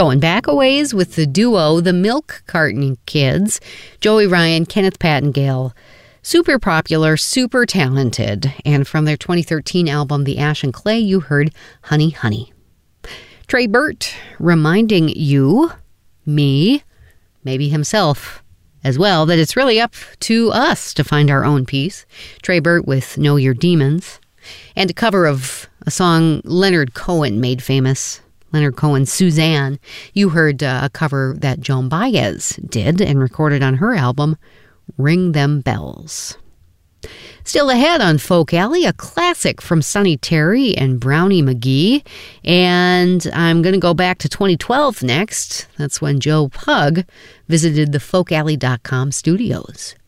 Going back a ways with the duo, the Milk Carton Kids, Joey Ryan, Kenneth Pattingale. Super popular, super talented. And from their 2013 album, The Ash and Clay, you heard Honey Honey. Trey Burt reminding you, me, maybe himself as well, that it's really up to us to find our own peace. Trey Burt with Know Your Demons. And a cover of a song Leonard Cohen made famous. Leonard Cohen's Suzanne. You heard a cover that Joan Baez did and recorded on her album, Ring Them Bells. Still ahead on Folk Alley, a classic from Sonny Terry and Brownie McGhee. And I'm going to go back to 2012 next. That's when Joe Pug visited the folkalley.com studios.